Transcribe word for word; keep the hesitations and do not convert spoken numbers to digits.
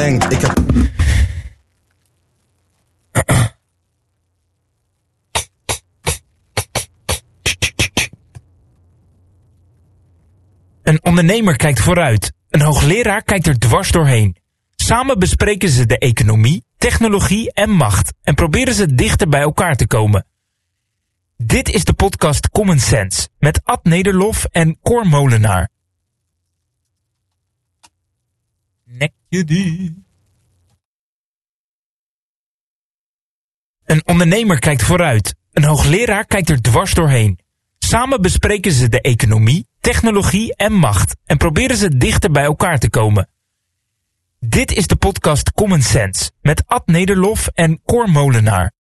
gang. Ik heb... Een ondernemer kijkt vooruit. Een hoogleraar kijkt er dwars doorheen. Samen bespreken ze de economie, technologie en macht en proberen ze dichter bij elkaar te komen. Dit is de podcast Common Sense met Ad Nederlof en Cor Molenaar. Nekje die. Een ondernemer kijkt vooruit. Een hoogleraar kijkt er dwars doorheen. Samen bespreken ze de economie, technologie en macht en proberen ze dichter bij elkaar te komen. Dit is de podcast Common Sense met Ad Nederlof en Cor Molenaar.